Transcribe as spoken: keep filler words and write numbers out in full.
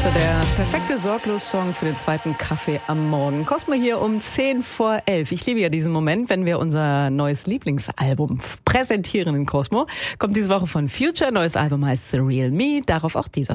So der perfekte Sorglos-Song für den zweiten Kaffee am Morgen. Cosmo hier um zehn vor elf. Ich liebe ja diesen Moment, wenn wir unser neues Lieblingsalbum präsentieren in Cosmo. Kommt diese Woche von Future. Neues Album heißt The Real Me. Darauf auch dieser